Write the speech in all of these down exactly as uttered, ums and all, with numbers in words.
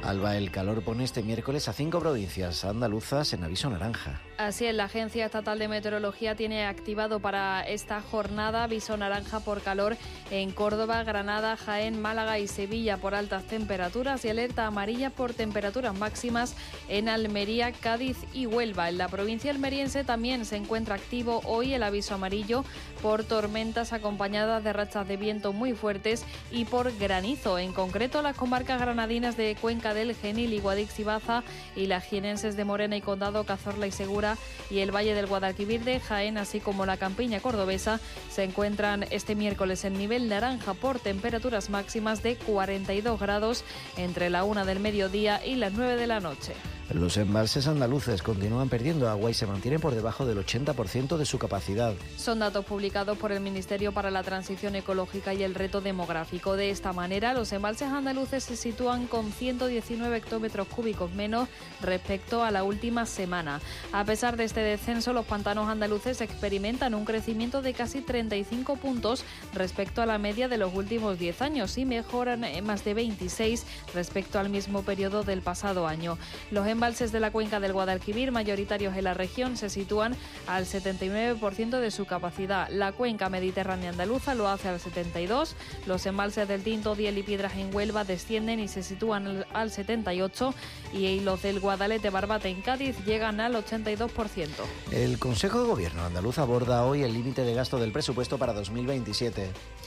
Alba, el calor pone este miércoles a cinco provincias andaluzas en aviso naranja. Así es, la Agencia Estatal de Meteorología tiene activado para esta jornada aviso naranja por calor en Córdoba, Granada, Jaén, Málaga y Sevilla por altas temperaturas y alerta amarilla por temperaturas máximas en Almería, Cádiz y Huelva. En la provincia almeriense también se encuentra activo hoy el aviso amarillo por tormentas acompañadas de rachas de viento muy fuertes y por granizo. En concreto, las comarcas granadinas de Cuenca del Genil y Guadix y Baza y las jienenses de Morena y Condado, Cazorla y Segura y el Valle del Guadalquivir de Jaén, así como la campiña cordobesa, se encuentran este miércoles en nivel naranja por temperaturas máximas de cuarenta y dos grados entre la una del mediodía y las nueve de la noche. Los embalses andaluces continúan perdiendo agua y se mantienen por debajo del ochenta por ciento de su capacidad. Son datos publicados por el Ministerio para la Transición Ecológica y el Reto Demográfico. De esta manera, los embalses andaluces se sitúan con ciento diecinueve hectómetros cúbicos menos respecto a la última semana. A pesar de este descenso, los pantanos andaluces experimentan un crecimiento de casi treinta y cinco puntos respecto a la media de los últimos diez años y mejoran en más de veintiséis respecto al mismo periodo del pasado año. Los embalses de la cuenca del Guadalquivir, mayoritarios en la región, se sitúan al setenta y nueve por ciento de su capacidad. La cuenca mediterránea andaluza lo hace al setenta y dos por ciento. Los embalses del Tinto, Diel y Piedras en Huelva descienden y se sitúan al setenta y ocho por ciento. Y los del Guadalete, Barbate en Cádiz llegan al ochenta y dos por ciento. El Consejo de Gobierno andaluz aborda hoy el límite de gasto del presupuesto para dos mil veintisiete.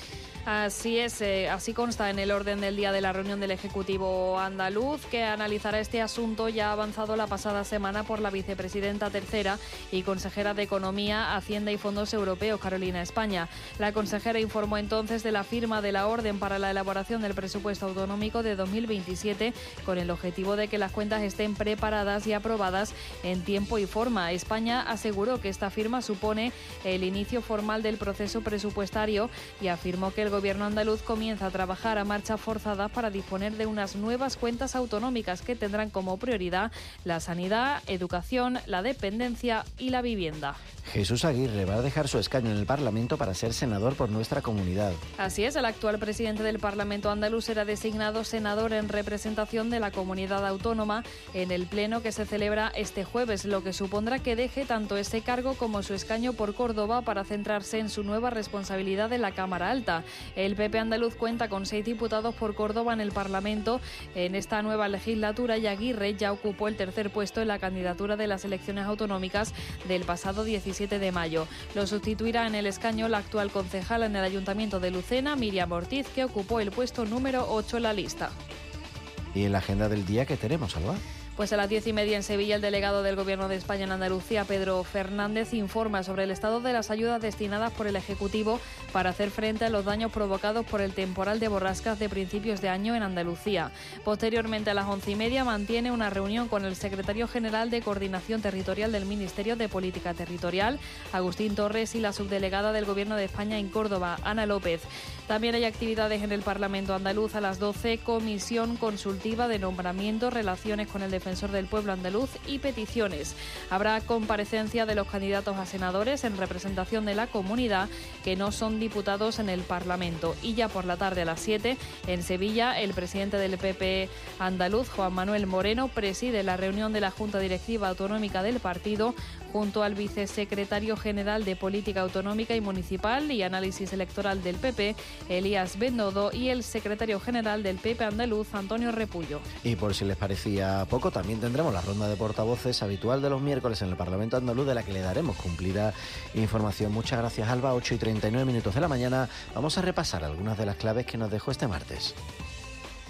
Así es, eh, así consta en el orden del día de la reunión del Ejecutivo andaluz, que analizará este asunto ya avanzado la pasada semana por la vicepresidenta tercera y consejera de Economía, Hacienda y Fondos Europeos, Carolina España. La consejera informó entonces de la firma de la orden para la elaboración del presupuesto autonómico de dos mil veintisiete, con el objetivo de que las cuentas estén preparadas y aprobadas en tiempo y forma. España aseguró que esta firma supone el inicio formal del proceso presupuestario y afirmó que el El Gobierno andaluz comienza a trabajar a marcha forzada para disponer de unas nuevas cuentas autonómicas que tendrán como prioridad la sanidad, educación, la dependencia y la vivienda. Jesús Aguirre va a dejar su escaño en el Parlamento para ser senador por nuestra comunidad. Así es, el actual presidente del Parlamento andaluz será designado senador en representación de la comunidad autónoma en el pleno que se celebra este jueves, lo que supondrá que deje tanto ese cargo como su escaño por Córdoba para centrarse en su nueva responsabilidad en la Cámara Alta. El P P andaluz cuenta con seis diputados por Córdoba en el Parlamento en esta nueva legislatura y Aguirre ya ocupó el tercer puesto en la candidatura de las elecciones autonómicas del pasado diecisiete de mayo. Lo sustituirá en el escaño la actual concejala en el Ayuntamiento de Lucena, Miriam Ortiz, que ocupó el puesto número ocho en la lista. ¿Y en la agenda del día qué tenemos, Alba? Pues a las diez y media en Sevilla, el delegado del Gobierno de España en Andalucía, Pedro Fernández, informa sobre el estado de las ayudas destinadas por el Ejecutivo para hacer frente a los daños provocados por el temporal de borrascas de principios de año en Andalucía. Posteriormente, a las once y media, mantiene una reunión con el secretario general de Coordinación Territorial del Ministerio de Política Territorial, Agustín Torres, y la subdelegada del Gobierno de España en Córdoba, Ana López. También hay actividades en el Parlamento andaluz a las doce, comisión consultiva de nombramiento, relaciones con el defensor del pueblo andaluz y peticiones. Habrá comparecencia de los candidatos a senadores en representación de la comunidad que no son diputados en el Parlamento. Y ya por la tarde a las siete, en Sevilla, el presidente del P P andaluz, Juan Manuel Moreno, preside la reunión de la Junta Directiva Autonómica del partido junto al vicesecretario general de Política Autonómica y Municipal y Análisis Electoral del P P, Elías Bendodo, y el secretario general del P P andaluz, Antonio Repullo. Y por si les parecía poco, también tendremos la ronda de portavoces habitual de los miércoles en el Parlamento andaluz, de la que le daremos cumplida información. Muchas gracias, Alba. ocho y treinta y nueve minutos de la mañana. Vamos a repasar algunas de las claves que nos dejó este martes.